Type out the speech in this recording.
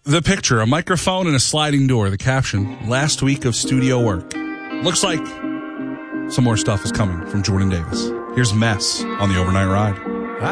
The picture, a microphone and a sliding door. The caption, last week of studio work. Looks like some more stuff is coming from Jordan Davis. Here's Mess on the Overnight Ride.